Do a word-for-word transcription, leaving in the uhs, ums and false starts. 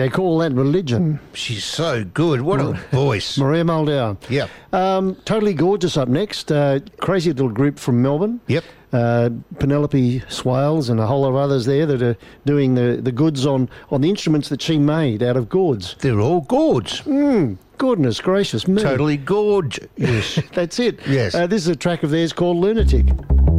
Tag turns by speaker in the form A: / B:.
A: they call that religion.
B: She's so good. What a voice.
A: Maria Muldown.
B: Yep.
A: Um, Totally Gorgeous up next. Uh, crazy little group from Melbourne.
B: Yep.
A: Uh, Penelope Swales and a whole lot of others there that are doing the, the goods on, on the instruments that she made out of gourds.
B: They're all gourds.
A: Mm, goodness gracious me.
B: Totally gorgeous.
A: That's it.
B: Yes.
A: Uh, this is a track of theirs called Lunatic.